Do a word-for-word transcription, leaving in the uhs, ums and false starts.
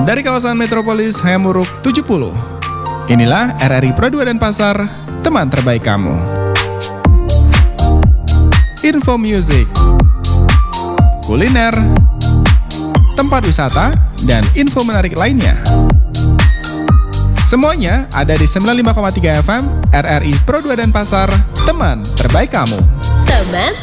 Dari kawasan Metropolis Hayamuruk tujuh puluh, inilah R R I Pro dua Denpasar, teman terbaik kamu. Info music, kuliner, tempat wisata, dan info menarik lainnya. Semuanya ada di sembilan puluh lima koma tiga F M R R I Pro dua Denpasar, teman terbaik kamu. Teman